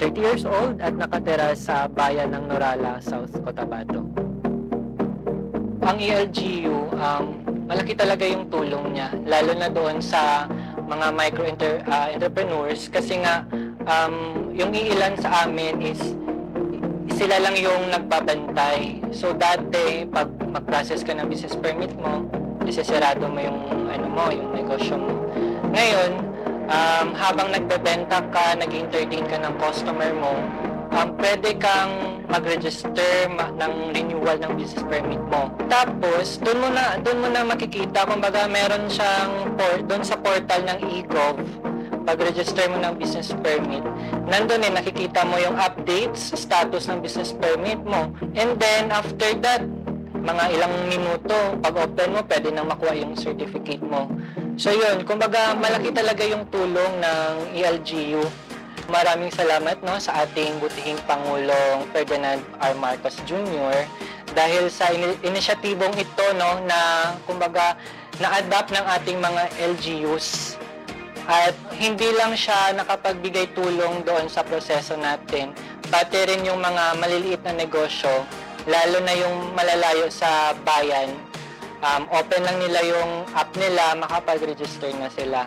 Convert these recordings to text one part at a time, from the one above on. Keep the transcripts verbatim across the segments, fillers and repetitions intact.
thirty years old at nakatira sa bayan ng Norala, South Cotabato. Ang E L G U, um, malaki talaga yung tulong niya, lalo na doon sa mga micro -inter, uh, entrepreneurs kasi nga um, yung iilan sa amin is sila lang yung nagbabantay. So dati, pag mag-process ka ng business permit mo, isesirado mo yung, ano mo, yung negosyo mo. Ngayon, um, habang nagbebenta ka, nag-entertain ka ng customer mo, um, pwede kang mag-register ma- ng renewal ng business permit mo. Tapos, doon mo na, doon mo na makikita, kumbaga meron siyang, por- doon sa portal ng e-gov, pag-register mo ng business permit, nandun eh, nakikita mo yung updates, status ng business permit mo. And then, after that, mga ilang minuto, pag-open mo, pwede nang makuha yung certificate mo. So yun, kumbaga, malaki talaga yung tulong ng E L G U. Maraming salamat no sa ating butihing Pangulong Ferdinand R. Marcos Junior dahil sa in- inisyatibong ito no na kumbaga na-adapt ng ating mga L G Us at hindi lang siya nakapagbigay tulong doon sa proseso natin, pati rin yung mga maliliit na negosyo, lalo na yung malalayo sa bayan. Um, open lang nila yung app nila, makapag-register na sila.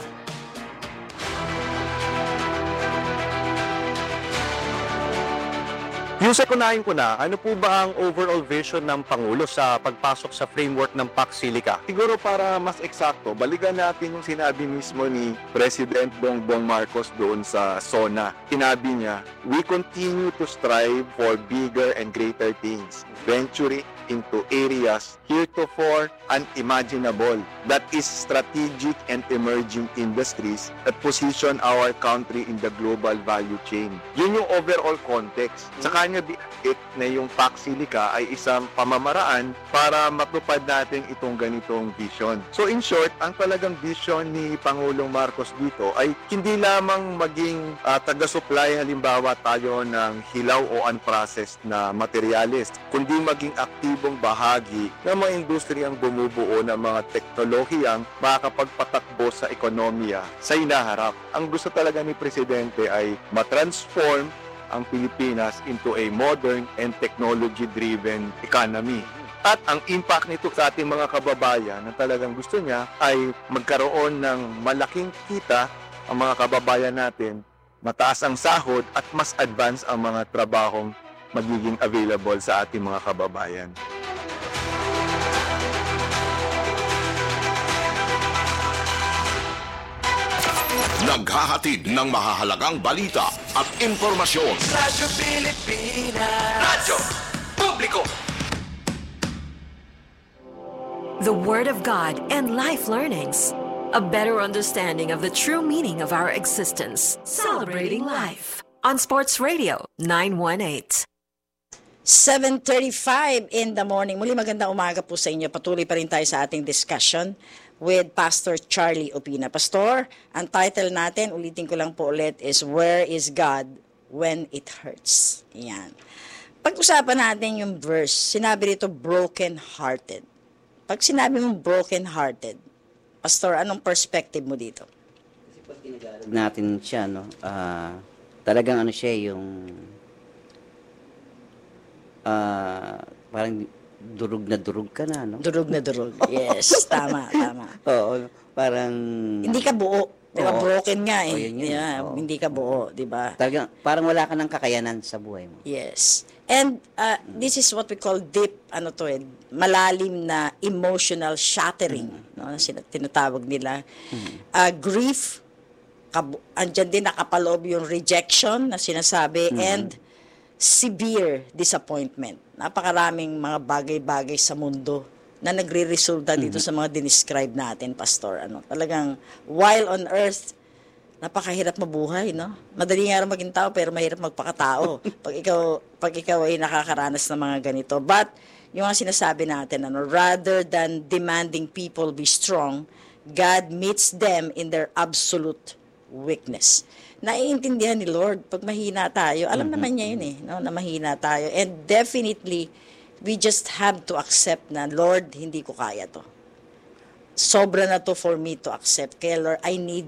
Yusek, unahin ko na, ano po ba ang overall vision ng Pangulo sa pagpasok sa framework ng P A C Silica? Siguro para mas eksakto, balikan natin yung sinabi mismo ni President Bongbong Marcos doon sa SONA. Sinabi niya, we continue to strive for bigger and greater things, venturing into areas heretofore unimaginable, that is strategic and emerging industries that position our country in the global value chain. Yun yung overall context. Sa kanya biit na yung P A C Silica ay isang pamamaraan para matupad natin itong ganitong vision. So in short, ang talagang vision ni Pangulong Marcos dito ay hindi lamang maging uh, taga-supply halimbawa tayo ng hilaw o unprocessed na materyales, kundi maging aktibong bahagi ng mga industriyang bumubuo ng mga teknolohiyang makakapagpatakbo sa ekonomiya sa hinaharap. Ang gusto talaga ni Presidente ay matransform ang Pilipinas into a modern and technology-driven economy. At ang impact nito sa ating mga kababayan na talagang gusto niya ay magkaroon ng malaking kita ang mga kababayan natin, mataas ang sahod at mas advance ang mga trabahong magiging available sa ating mga kababayan. Naghahatid ng mahahalagang balita at impormasyon. Radyo Pilipinas. Radyo Publiko. The Word of God and life learnings. A better understanding of the true meaning of our existence. Celebrating life. On Sports Radio nine one eight. seven thirty-five in the morning. Muli magandang umaga po sa inyo. Patuloy pa rin tayo sa ating discussion with Pastor Charlie Opina. Pastor, ang title natin, ulitin ko lang po ulit, is Where is God When It Hurts? Yan. Pag-usapan natin yung verse, sinabi dito, broken-hearted. Pag sinabi mong broken-hearted, Pastor, anong perspective mo dito? Kasi pag tinagalog natin siya, no, uh, talagang ano siya, yung uh, parang durug na durug ka na, no? Durug na durug. Yes, tama, tama. Oo, parang hindi ka buo. Di ba, broken nga eh. Oh, yun yun. Yeah, Oo. hindi ka buo, di ba? Talagang parang wala ka ng kakayanan sa buhay mo. Yes. And uh, this is what we call deep, ano to eh, malalim na emotional shattering, mm. no? Sina- tinatawag nila. Mm. Uh, grief, kab- andyan din nakapaloob yung rejection na sinasabi, mm. and severe disappointment. Napakaraming mga bagay-bagay sa mundo na nagre-resulta dito mm-hmm. sa mga dinescribe natin, Pastor. Ano, talagang, while on earth, napakahirap mabuhay, no? Madali nga rin maging tao, pero mahirap magpakatao. pag ikaw, pag ikaw ay nakakaranas ng mga ganito. But, yung ang sinasabi natin, ano, rather than demanding people be strong, God meets them in their absolute weakness. Naiintindihan ni Lord pag mahina tayo. Alam mm-hmm. naman niya yun eh, no, na mahina tayo. And definitely, we just have to accept na, Lord, hindi ko kaya to. Sobra na to for me to accept. Kaya Lord, I need you.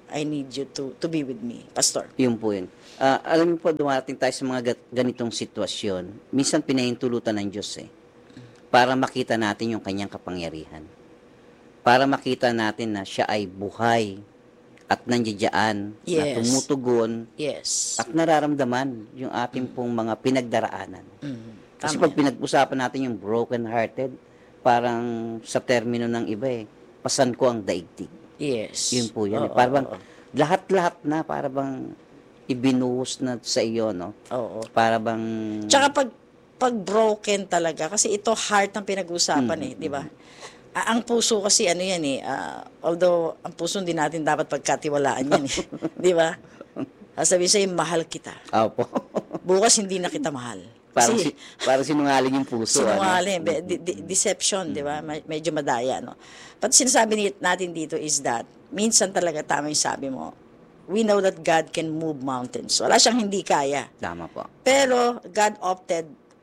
I need you to to be with me, Pastor. Yun po yun. Ah, alam niyo po, dumating tayo sa mga ga- ganitong sitwasyon. Minsan pinahintulutan ng Diyos eh. Para makita natin yung kanyang kapangyarihan. Para makita natin na siya ay buhay at nandiyan na Yes. tumutugon Yes. at nararamdaman yung ating pong mga pinagdaraanan. Mm, Kasi tama pag yan. pinag-usapan natin yung broken-hearted, parang sa termino ng iba eh, pasan ko ang daigdig. Yes. Yun po yan. eh. Oo, Para bang, oo, lahat-lahat na, para bang ibinuhos na sa iyo, no? oo. Para bang... Tsaka pag pag broken talaga, kasi ito heart ang pinag-usapan eh, di ba? Ah, ang puso kasi ano yan eh, ah, although ang puso hindi natin dapat pagkatiwalaan yan eh, di ba? Sasabihin sa'yo, mahal kita. Opo. Bukas hindi na kita mahal. parang, Kasi, si, parang sinungaling yung puso. sinungaling, ano? be- de- de- deception, di ba? Me- Medyo madaya, no? But sinasabi ni- natin dito is that, minsan talaga tama yung sabi mo, we know that God can move mountains. Wala siyang hindi kaya. Tama po. Pero, God opted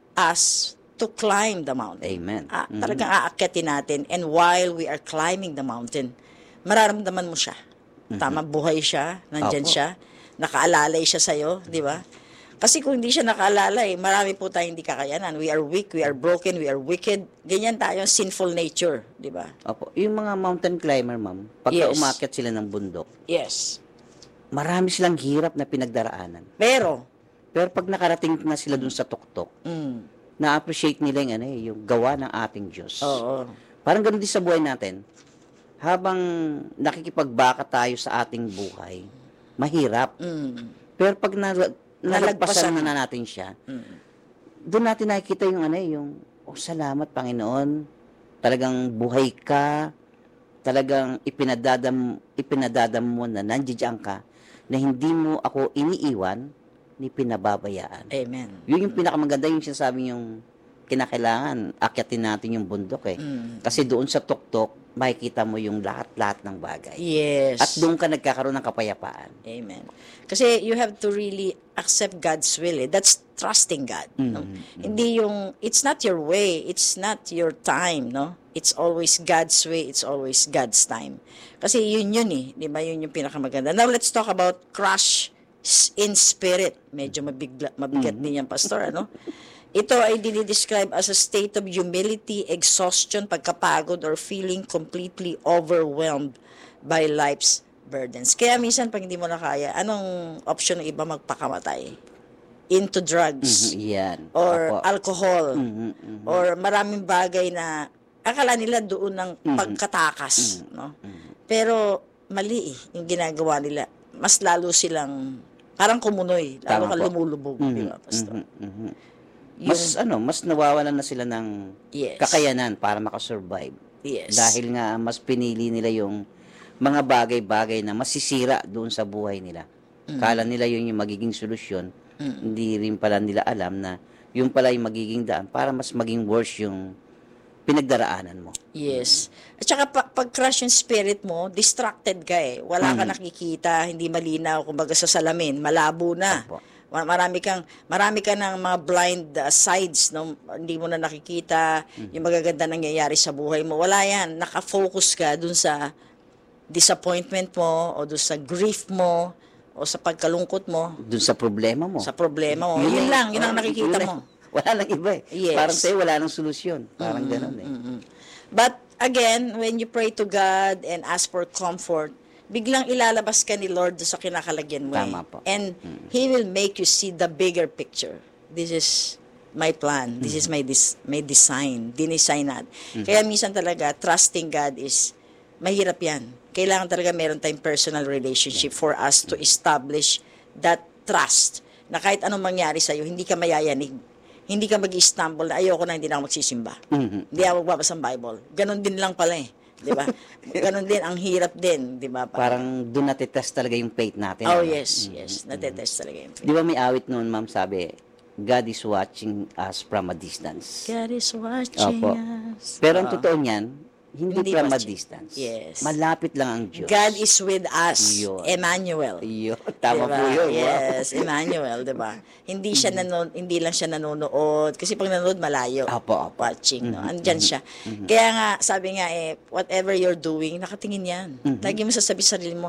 us to climb the mountain. Amen. Ah, Mhm. Talagang aakyatin natin. And while we are climbing the mountain, mararamdaman mo siya. Tama, buhay siya, nandyan Opo. siya, nakaalalay siya sa'yo, di ba? Kasi kung hindi siya nakaalalay, marami po tayong hindi kakayanan. We are weak, we are broken, we are wicked. Ganyan tayo, sinful nature, di ba? Opo. Yung mga mountain climber, ma'am, pagka Yes. umakyat sila ng bundok, Yes. marami silang hirap na pinagdaraanan. Pero, Pero pag nakarating na sila dun sa tuktok, mm, na-appreciate nila yung, ano, eh, yung gawa ng ating Diyos. oo. Parang ganun din sa buhay natin. Habang nakikipagbaka tayo sa ating buhay, mahirap. Mm, Pero pag nal- Nalagpasan nalagpasan na, na. na natin siya, mm. doon natin nakikita yung ano eh, yung, oh salamat Panginoon, talagang buhay ka, talagang ipinadadam, ipinadadam mo na nandiyan ka, na hindi mo ako iniiwan, ni pinababayaan. Amen. Yun yung pinakamaganda, yung sinasabi yung kinakailangan, akyatin natin yung bundok eh. Mm. Kasi doon sa tuktok, makikita mo yung lahat-lahat ng bagay. Yes. At doon ka nagkakaroon ng kapayapaan. Amen. Kasi you have to really accept God's will. Eh. That's trusting God. No? Hindi yung, it's not your way, it's not your time, no? It's always God's way, it's always God's time. Kasi yun yun eh, di ba? Yun yung pinakamaganda. Now let's talk about crush s- in spirit. Medyo mabigla, mabigat din yan, Pastor, ano? Ito ay dinidescribe as a state of humility, exhaustion, pagkapagod, or feeling completely overwhelmed by life's burdens. Kaya minsan, pag hindi mo na kaya, anong option ng iba magpakamatay? Into drugs, Mhm, yan. or Opo. alcohol, Mhm, mhm. or maraming bagay na akala nila doon ng pagkatakas, no? Pero mali eh, yung ginagawa nila. Mas lalo silang parang kumunoy, lalo Tama ka po. lumulubog, di ba, Pastor? Mhm, mhm. Yung- Mas ano, mas nawawalan na sila ng Yes. kakayanan para makasurvive. Yes. Dahil nga mas pinili nila yung mga bagay-bagay na masisira doon sa buhay nila. Kala nila yun yung magiging solusyon. Hindi rin pala nila alam na yung pala yung magiging daan para mas maging worse yung pinagdaraanan mo. Yes. At saka pa- pag crush yung spirit mo, distracted ka eh. Wala ka nakikita, hindi malinaw, kumbaga sa salamin, malabo na. Opo. Ma- Marami kang marami ka ng mga blind uh, sides, no? Hindi mo na nakikita yung magaganda nangyayari sa buhay mo. Wala yan. Naka-focus ka dun sa disappointment mo o dun sa grief mo o sa pagkalungkot mo, Doon sa problema mo. sa problema mo. Yun lang, yun ang nakikita Yun mo. lang. Wala nang iba eh. Yes. Parang sa'yo wala nang solusyon. Parang ganun eh. But again, when you pray to God and ask for comfort, biglang ilalabas ka ni Lord sa kinakalagyan mo. eh. Tama po. And He will make you see the bigger picture. This is my plan. This is my dis- my design. Dinesign natin. Kaya minsan talaga, trusting God is mahirap yan. Kailangan talaga meron tayong personal relationship for us to establish that trust na kahit anong mangyari sa'yo, hindi ka mayayanig. Hindi ka mag-i-stumble na ayoko na, hindi na ako magsisimba. Hindi ako magbabasa ng Bible. Ganon din lang pala eh. Di ba? Ganon din, ang hirap din. Di ba? Parang doon natetest talaga yung faith natin. Oh, ano? yes, yes. Natetest talaga yung faith. Di ba may awit noon, ma'am, sabi, God is watching us from a distance. God is watching Opo. us. Pero ang Oo. totoo niyan, hindi, Hindi from a watching. distance. Yes. Malapit lang ang Diyos. God is with us. Yun. Emmanuel. Yun. Tama Diba? po yun. Wow. Yes, Emmanuel, 'di ba? Hindi siya nanon hindi lang siya nanonood kasi pag nanonood malayo. Apo, apo. Watching, no. Andiyan siya. Kaya nga sabi nga eh whatever you're doing, nakatingin 'yan. Lagi mo sasabi sa sarili mo,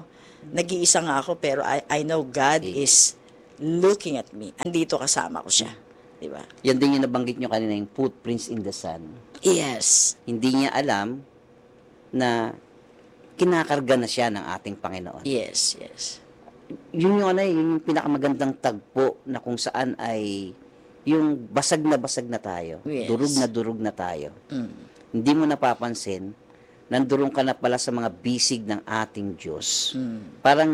nag-iisa nga ako, pero I, I know God is looking at me. Andito kasama ko siya. Di ba? Yan din yung nabanggit nyo kanina, yung footprints in the sun. Yes. Hindi niya alam na kinakarga na siya ng ating Panginoon. Yes, yes. Yun yung ano, yun yung pinakamagandang tagpo na kung saan ay yung basag na basag na tayo. Yes. Durug na durug na tayo. Mm. Hindi mo napapansin, nandurong ka na pala sa mga bisig ng ating Diyos. Mm. Parang,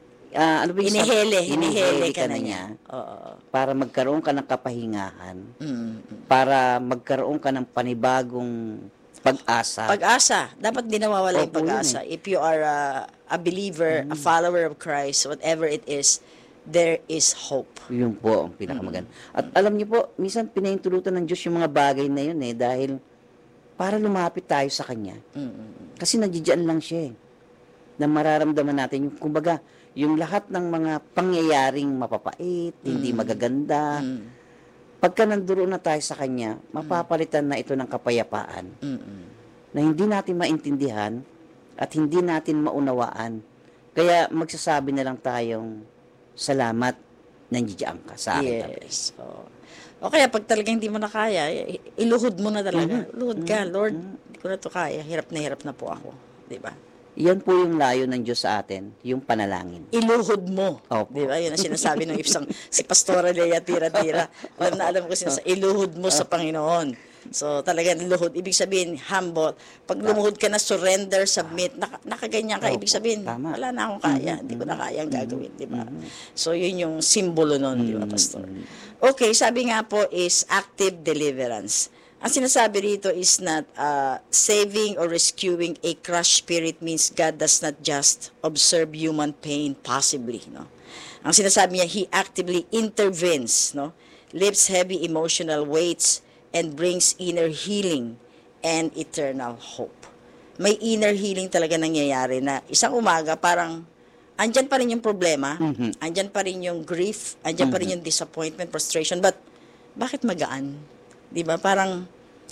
ah, ano ba yung Inihele, sab- inihele ka ka na na niya. Oo. para magkaroon ka ng kapahingahan, Mm. para magkaroon ka ng panibagong pag-asa. Pag-asa. Dapat di nawawala yung Opo, yun pag-asa. If you are a, a believer, a follower of Christ, whatever it is, there is hope. Yun po ang pinakamaganda. At alam niyo po, minsan pinahintulutan ng Diyos yung mga bagay na yun eh, dahil para lumapit tayo sa Kanya. Mm. Kasi nandiyan lang siya eh, na mararamdaman natin yung, kumbaga, yung lahat ng mga pangyayaring mapapait, hindi magaganda, Mm. pagka nanduroon na tayo sa Kanya, mapapalitan na ito ng kapayapaan Mm-mm. na hindi natin maintindihan at hindi natin maunawaan. Kaya magsasabi na lang tayong salamat, nandiyan ka sa akin. Yes. Oo. O kaya pag talagang hindi mo na kaya, i- iluhod mo na talaga. Luhod ka, Lord, hindi ko na to kaya. Hirap na hirap na po ako. Di ba? Yan po yung layo ng Diyos sa atin, yung panalangin. Iluhod mo. Opo. Di ba? Yun ang sinasabi ng isang si Pastora Lea Tira-Tira. Alam na alam ko sinasabi, iluhod mo sa Panginoon. So, talagang luhod. Ibig sabihin, humble. Pag lumuhod ka na, surrender, submit, naka, nakaganyan ka. Ibig sabihin, Tama. wala na akong kaya. Hindi ko na kaya ang gagawin. Di ba? So, yun yung simbolo nun, di ba, Pastor? Okay, sabi nga po is active deliverance. Ang sinasabi rito is not uh, saving or rescuing a crushed spirit means God does not just observe human pain passively, no? Ang sinasabi niya, He actively intervenes, no? Lifts heavy emotional weights and brings inner healing and eternal hope. May inner healing talaga nangyayari na isang umaga parang andyan pa rin yung problema, Mhm. andyan pa rin yung grief, andyan pa rin yung disappointment, frustration, but bakit magaan? Di ba? Parang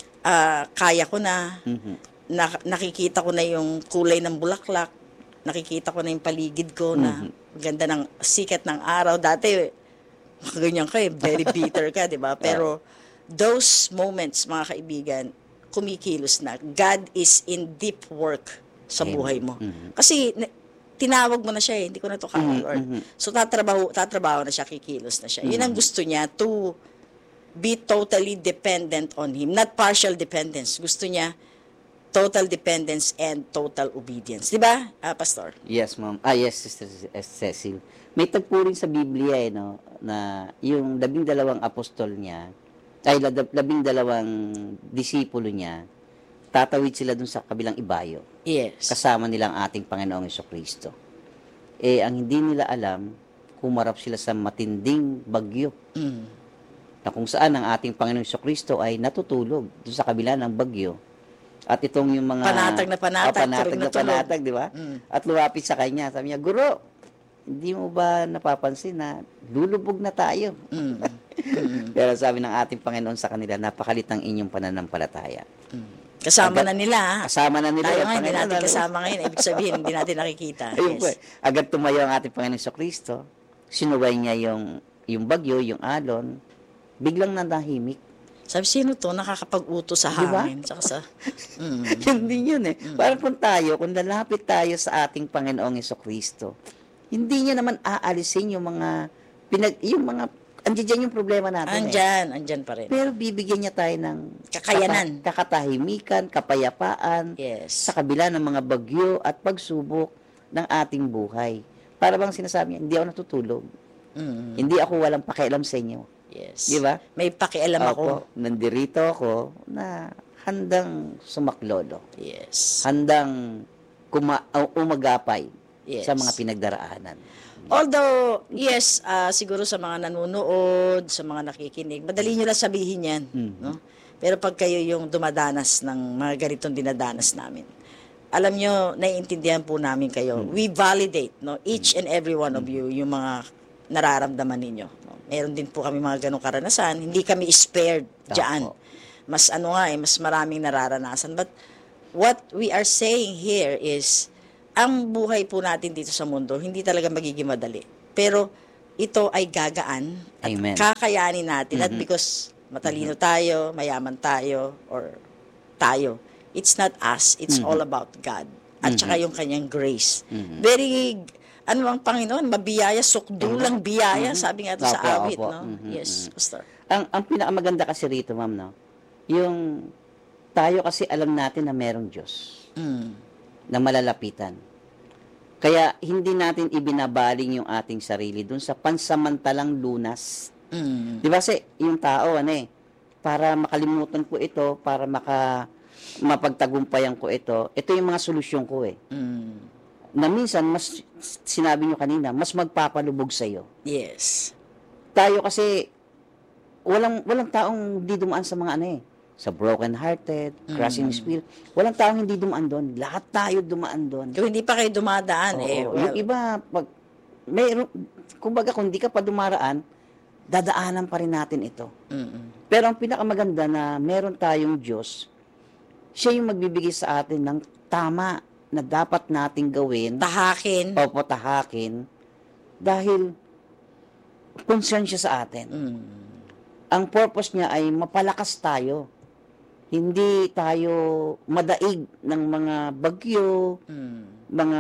ah, kaya ko na, Mhm. na- nakikita ko na yung kulay ng bulaklak, nakikita ko na yung paligid ko na ganda ng sikat ng araw. Dati, ganyan ka eh, very bitter ka, di ba? Pero those moments, mga kaibigan, kumikilos na. God is in deep work sa buhay mo. Kasi na- tinawag mo na siya eh, hindi ko na to kaya, Lord. So tatrabaho, tatrabaho na siya, kikilos na siya. Yun ang gusto niya, to be totally dependent on Him. Not partial dependence. Gusto niya total dependence and total obedience. Di ba, ah, Pastor? Yes, ma'am. Ah, yes, Sister Cecil. May tagpo rin sa Biblia, eh, no, na yung labing dalawang apostol niya, ay lab- labing dalawang disipulo niya, tatawid sila dun sa kabilang ibayo. Yes. Kasama nila ang ating Panginoong Jesucristo. Eh, ang hindi nila alam, kumarap sila sa matinding bagyo. Mm. Na kung saan ang ating Panginoong Jesucristo ay natutulog doon sa kabila ng bagyo. At itong yung mga... Panatag na panatag, Oh, panatag tulog na na tulog. panatag, di ba? Mm. At lumapit sa kanya. Sabi niya, Guro, hindi mo ba napapansin na lulubog na tayo? Mm. Pero sabi ng ating Panginoon sa kanila, napakalit ng inyong pananampalataya. Kasama Agad- na nila. ah. Kasama na nila. Tayo ang nga, hindi Panginoon, natin ano? kasama ngayon. Ibig sabihin, hindi natin nakikita. Ayun po, Yes. eh. Agad tumayo ang ating Panginoon Jesucristo. Sinuway niya yung, yung bagyo, yung alon. Biglang nandahimik. Sabi, sino to? Nakakapag-utos sa Di ba? hangin. Saka sa... Mm. Yun din yun eh. Parang kung tayo, kung lalapit tayo sa ating Panginoong Jesucristo, hindi niya naman aalisin yung mga, pinag, yung mga, andiyan dyan yung problema natin eh. Andyan, andyan pa rin. Pero bibigyan niya tayo ng Kakayanan. kaka- kakatahimikan, kapayapaan, Yes. sa kabila ng mga bagyo at pagsubok ng ating buhay. Para bang sinasabi niya, hindi ako natutulog. Mm. Hindi ako walang pakialam sa inyo. Yes. Di ba? May pakialam ako. Opo, nandirito ako na handang sumaklolo. Yes. Handang kuma- uh, umagapay Yes. sa mga pinagdaraanan. Although, yes, ah, siguro sa mga nanonood, sa mga nakikinig, madali nyo lang sabihin yan. No? Pero pag kayo yung dumadanas ng mga ganitong dinadanas namin, alam nyo, naiintindihan po namin kayo. We validate, no, each and every one of you, yung mga nararamdaman ninyo. No? Meron din po kami mga ganong karanasan. Hindi kami spared dyan. Opo. Mas ano nga eh, mas maraming nararanasan. But what we are saying here is, ang buhay po natin dito sa mundo, hindi talaga magiging madali. Pero ito ay gagaan at Amen. kakayanin natin. At because matalino tayo, mayaman tayo, or tayo, it's not us, it's all about God. At saka yung kanyang grace. Very, ano ang Panginoon, mabiyaya, sukdulang biyaya, sabi nga ito sa Opo, awit, opo. no? Mhm, Yes, Pastor. Ang, ang pinakamaganda kasi rito, ma'am, no? Yung tayo kasi alam natin na merong Diyos Mm. na malalapitan. Kaya hindi natin ibinabaling yung ating sarili dun sa pansamantalang lunas. Mm. Di ba kasi yung tao, ano eh, para makalimutan ko ito, para maka, mapagtagumpayan ko ito, ito yung mga solusyon ko eh. Mm. Na minsan, mas, sinabi nyo kanina, mas magpapalubog sa'yo. Yes. Tayo kasi, walang walang taong hindi dumaan sa mga ano eh, sa broken-hearted, crushing spirit. Walang taong hindi dumaan doon. Lahat tayo dumaan doon. Kung hindi pa kayo dumadaan, Oo, eh, yung well, iba, pag, may, kumbaga, kung di ka pa dumaraan, dadaanan pa rin natin ito. mm-mm. Pero ang pinakamaganda na meron tayong Diyos, siya yung magbibigay sa atin ng tama na dapat nating gawin tahakin. o patahakin dahil concern siya sa atin. Mm. Ang purpose niya ay mapalakas tayo. Hindi tayo madaig ng mga bagyo, Mm. mga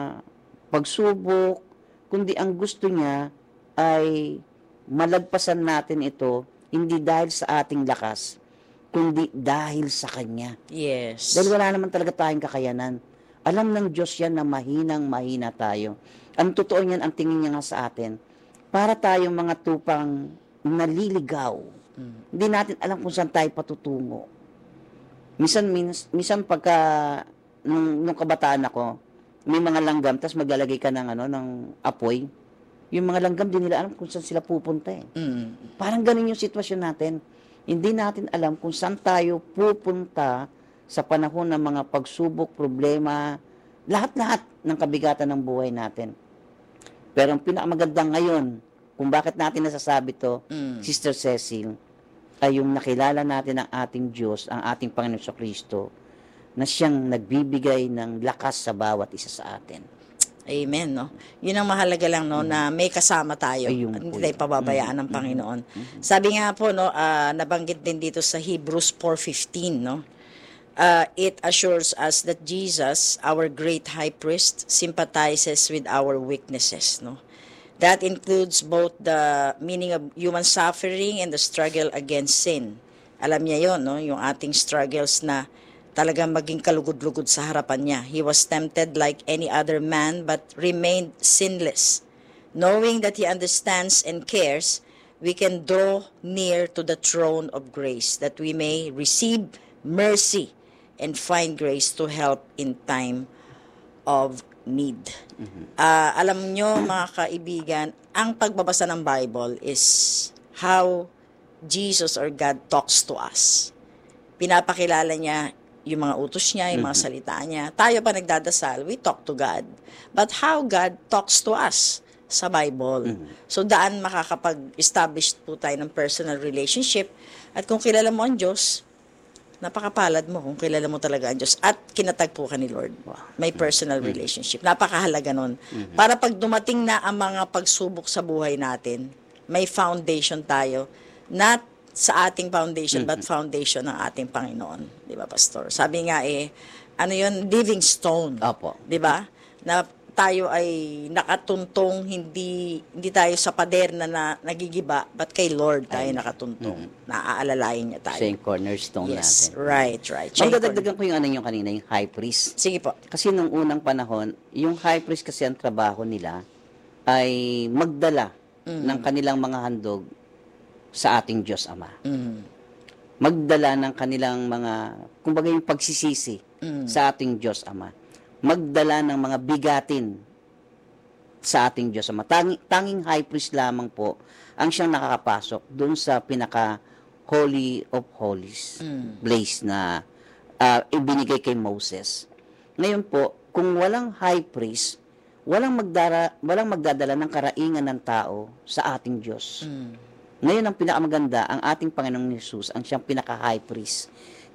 pagsubok, kundi ang gusto niya ay malagpasan natin ito hindi dahil sa ating lakas, kundi dahil sa Kanya. Yes. Dahil wala naman talaga tayong kakayanan. Alam ng Diyos yan na mahinang mahina tayo. Ang totoo niyan, ang tingin niya nga sa atin, para tayong mga tupang naliligaw. Hindi natin alam kung saan tayo patutungo. Minsan, minsan, minsan pagka, nung, nung kabataan ako, may mga langgam, tapos maglalagay ka ng, ano, ng apoy. Yung mga langgam, di nila alam kung saan sila pupunta eh. Mm. Parang ganun yung sitwasyon natin. Hindi natin alam kung saan tayo pupunta sa panahon ng mga pagsubok, problema, lahat-lahat ng kabigatan ng buhay natin. Pero ang pinakamaganda ngayon, kung bakit natin nasasabi to, Mm. Sister Cecil, ay yung nakilala natin ang ating Diyos, ang ating Panginoon sa Kristo, na siyang nagbibigay ng lakas sa bawat isa sa atin. Amen, no? Yun ang mahalaga lang, no, na may kasama tayo. Ayun At hindi po tayo yun. pababayaan ng Panginoon. Sabi nga po, no, ah, nabanggit din dito sa Hebrews four fifteen, no? Uh, it assures us that Jesus, our great high priest, sympathizes with our weaknesses, no? That includes both the meaning of human suffering and the struggle against sin. Alam niya yon, no? Yung ating struggles na talagang maging kalugod-lugod sa harapan niya. He was tempted like any other man but remained sinless. Knowing that He understands and cares, we can draw near to the throne of grace that we may receive mercy and find grace to help in time of need. Ah, alam nyo, mga kaibigan, ang pagbabasa ng Bible is how Jesus or God talks to us. Pinapakilala niya yung mga utos niya, yung mga salita niya. Tayo pa nagdadasal, we talk to God. But how God talks to us sa Bible. So daan makakapag-establish po tayo ng personal relationship. At kung kilala mo ang Diyos, napakapalad mo kung kilala mo talaga ang Diyos at kinatagpo ka ni Lord. May personal relationship. Napakahalaga nun. Para pag dumating na ang mga pagsubok sa buhay natin, may foundation tayo. Not sa ating foundation, but foundation ng ating Panginoon. Di ba, Pastor? Sabi nga eh, ano yun? Living stone. Opo. Di ba? Na tayo ay nakatuntong, hindi hindi tayo sa pader na, na nagigiba, but kay Lord tayo nakatuntong. Naaalalayan niya tayo. Siya yung cornerstone Yes, natin. right, right. Siya yung Magdadagdagan ko yung ano yung kanina, yung high priest. Sige po. Kasi nung unang panahon, yung high priest kasi ang trabaho nila ay magdala ng kanilang mga handog sa ating Diyos Ama. Mm. Magdala ng kanilang mga, kumbaga yung pagsisisi sa ating Diyos Ama. Magdala ng mga bigatin sa ating Diyos Ama. Tanging, tanging high priest lamang po ang siyang nakakapasok doon sa pinaka Holy of Holies place na uh, ibinigay kay Moses. Ngayon po, kung walang high priest, walang magdara, walang magdadala ng karaingan ng tao sa ating Diyos. Ngayon ang pinakamaganda, ang ating Panginoong Hesus ang siyang pinaka-high priest.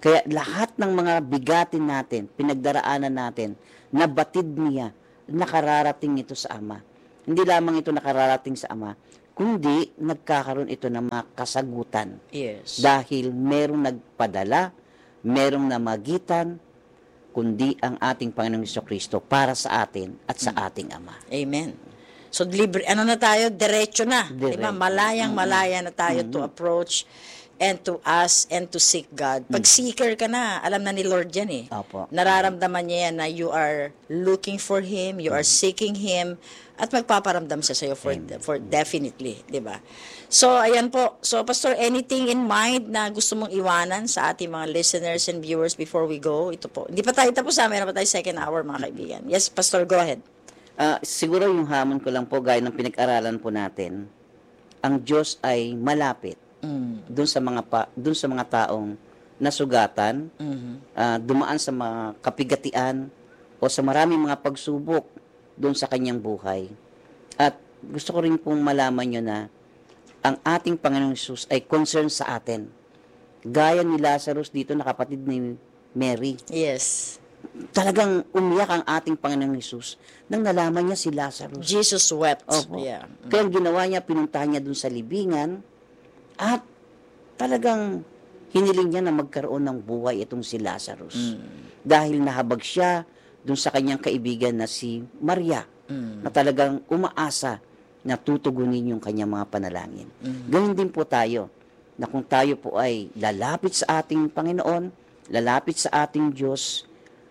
Kaya lahat ng mga bigatin natin, pinagdaraanan natin, nabatid niya, nakararating ito sa Ama. Hindi lamang ito nakararating sa Ama, kundi nagkakaroon ito ng mga kasagutan. Yes. Dahil merong nagpadala, merong namagitan, kundi ang ating Panginoong Jesucristo para sa atin at sa ating Ama. Amen. So, libre, ano na tayo? Diretso na. Diretso. Diba? Malayang malaya na tayo to approach and to ask and to seek God. Pag seeker ka na, alam na ni Lord yan eh. Opo. Nararamdaman niya yan na you are looking for Him, you are seeking Him, at magpaparamdam siya sa'yo for, for definitely, di ba? So, ayan po. So, Pastor, anything in mind na gusto mong iwanan sa ating mga listeners and viewers before we go? Ito po. Hindi pa tayo tapos ha, meron pa tayo second hour, mga kaibigan. Yes, Pastor, go ahead. Ah, siguro yung hamon ko lang po, gaya ng pinag-aralan po natin, ang Diyos ay malapit Mm. doon sa mga pa, doon sa mga taong nasugatan, Mhm. ah, dumaan sa mga kapigatian o sa maraming mga pagsubok doon sa kanyang buhay. At gusto ko rin pong malaman nyo na ang ating Panginoong Hesus ay concerned sa atin. Gaya ni Lazarus dito na kapatid ni Mary. Yes. Talagang umiyak ang ating Panginoong Hesus nang nalaman niya si Lazarus. Jesus wept. Opo. Yeah. Kaya ang ginawa niya, pinuntahan niya doon sa libingan at talagang hiniling niya na magkaroon ng buhay itong si Lazarus. Dahil nahabag siya doon sa kanyang kaibigan na si Maria, na talagang umaasa na tutugunin yung kanyang mga panalangin. Ganun din po tayo, na kung tayo po ay lalapit sa ating Panginoon, lalapit sa ating Diyos,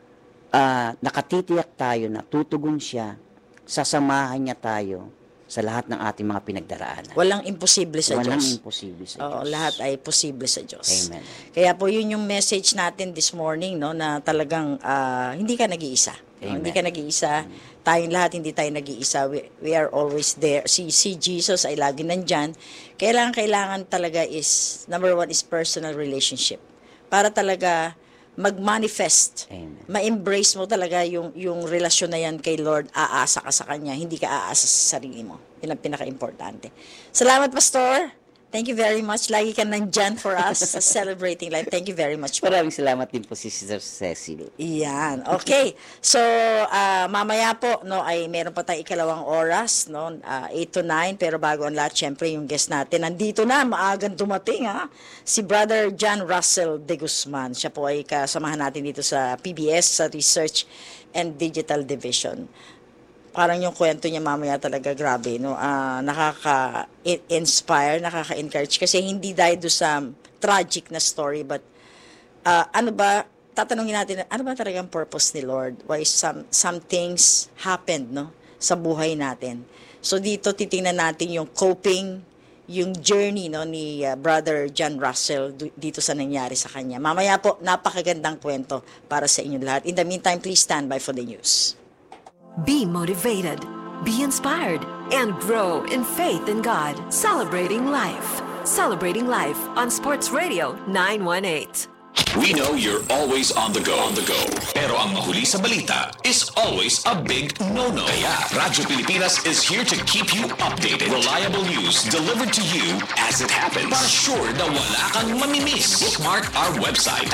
ah, nakatitiyak tayo na tutugon siya, sasamahan niya tayo sa lahat ng ating mga pinagdaraanan. Walang imposible sa Walang Diyos. imposible sa Oo, Diyos. lahat ay posible sa Diyos. Amen. Kaya po yun yung message natin this morning, no, na talagang ah, hindi ka nag-iisa. No? Amen. Hindi ka nag-iisa. Tayong lahat hindi tayo nag-iisa. We, we are always there. Si si Jesus ay lagi nandyan. Kailangan kailangan talaga is number one is personal relationship. Para talaga mag-manifest. Amen. Ma-embrace mo talaga yung yung relasyon na yan kay Lord, aasa ka sa Kanya, hindi ka aasa sa sarili mo. Yun ang pinaka-importante. Salamat, Pastor. Thank you very much. Lagi ka nandyan for us sa Celebrating Life. Thank you very much. po. Maraming salamat din po si Sister Cecil. Iyan. Okay. So, ah, mamaya po, no, ay meron pa tayong ikalawang oras, no, ah, eight to nine, pero bago ang lahat, syempre, yung guest natin, nandito na, maagang dumating, ha, si Brother John Russell de Guzman. Siya po ay kasamahan natin dito sa P B S, sa Research and Digital Division. Parang yung kwento niya mamaya talaga grabe, no? Ah, nakaka-inspire, nakaka-encourage kasi hindi dahil do sa tragic na story, but ah, ano ba, tatanungin natin, ano ba talagang purpose ni Lord? Why some some things happened, no, sa buhay natin. So dito titingnan natin yung coping, yung journey, no, ni ah, Brother John Russell du- dito sa nangyari sa kanya. Mamaya po, napakagandang kwento para sa inyo lahat. In the meantime, please stand by for the news. Be motivated, be inspired, and grow in faith in God. Celebrating life. Celebrating life on Sports Radio nine one eight. We know you're always on the go. On the go. Pero ang mahuli sa balita is always a big no-no. Kaya Radyo Pilipinas is here to keep you updated. Reliable news delivered to you as it happens. Para sure na wala kang mamimiss. Bookmark our website